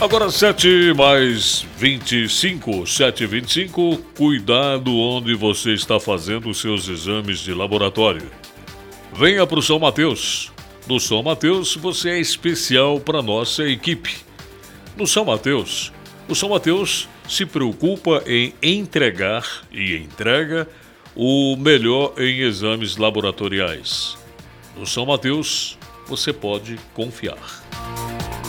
Agora 7h25. Cuidado onde você está fazendo os seus exames de laboratório. Venha para o São Mateus. No São Mateus você é especial para nossa equipe. No São Mateus, o São Mateus se preocupa em entregar e entrega o melhor em exames laboratoriais. No São Mateus você pode confiar.